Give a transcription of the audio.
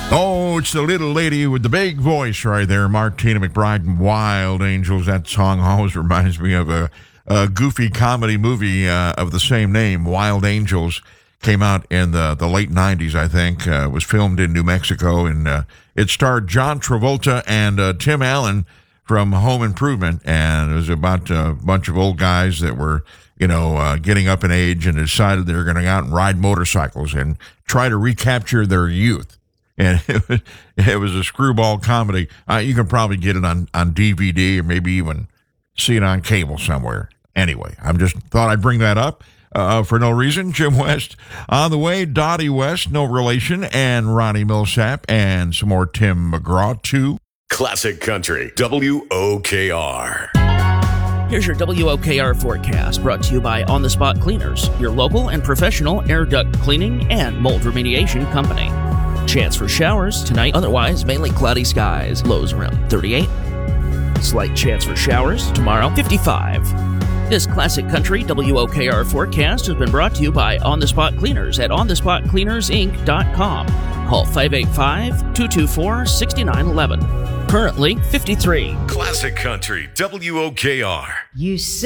Oh, it's the little lady with the big voice right there, Martina McBride and Wild Angels. That song always reminds me of a goofy comedy movie of the same name, Wild Angels. Came out in the late 90s, I think. Was filmed in New Mexico, and it starred John Travolta and Tim Allen from Home Improvement, and it was about a bunch of old guys that were, getting up in age and decided they were going to go out and ride motorcycles and try to recapture their youth. And it was a screwball comedy. You can probably get it on DVD or maybe even see it on cable somewhere. Anyway, I just thought I'd bring that up for no reason. Jim West on the way, Dottie West, no relation, and Ronnie Millsap, and some more Tim McGraw, too. Classic Country, WOKR. Here's your WOKR forecast, brought to you by On the Spot Cleaners, your local and professional air duct cleaning and mold remediation company. Chance for showers tonight, otherwise mainly cloudy skies. Lows around 38. Slight chance for showers tomorrow, 55. This Classic Country WOKR forecast has been brought to you by On the Spot Cleaners at onthespotcleanersinc.com. Call 585-224-6911. Currently 53. Classic Country, WOKR. You say